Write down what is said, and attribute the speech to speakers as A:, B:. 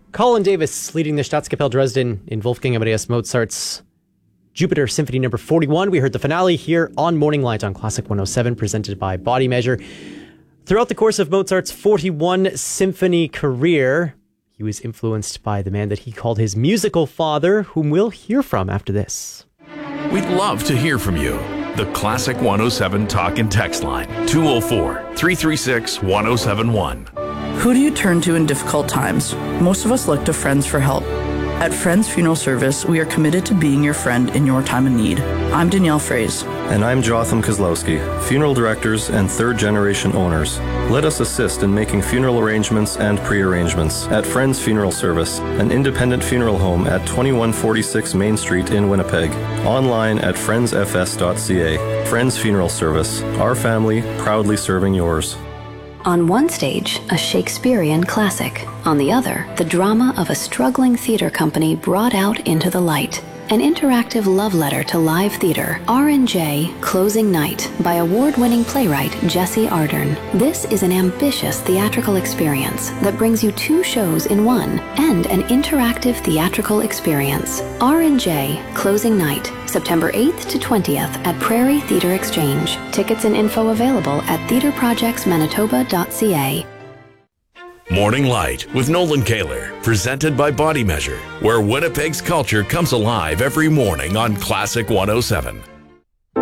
A: Colin Davis leading the Staatskapelle Dresden in Wolfgang Amadeus Mozart's Jupiter Symphony No. 41. We heard the finale here on Morning Light on Classic 107, presented by Body Measure. Throughout the course of Mozart's 41 symphony career, he was influenced by the man that he called his musical father, whom we'll hear from after this.
B: We'd love to hear from you. The Classic 107 talk and text line, 204-336-1071.
C: Who do you turn to in difficult times? Most of us look to friends for help. At Friends Funeral Service, we are committed to being your friend in your time of need. I'm Danielle Fraze.
D: And I'm Jotham Kozlowski, funeral directors and third-generation owners. Let us assist in making funeral arrangements and pre-arrangements at Friends Funeral Service, an independent funeral home at 2146 Main Street in Winnipeg. Online at friendsfs.ca. Friends Funeral Service, our family proudly serving yours.
E: On one stage, a Shakespearean classic. On the other, the drama of a struggling theater company brought out into the light. An interactive love letter to live theater, R&J Closing Night, by award-winning playwright Jesse Ardern. This is an ambitious theatrical experience that brings you 2 shows in one and an interactive theatrical experience. R&J Closing Night, September 8th to 20th at Prairie Theatre Exchange. Tickets and info available at theatreprojectsmanitoba.ca.
B: Morning Light with Nolan Kaler, presented by Body Measure, where Winnipeg's culture comes alive every morning on Classic 107.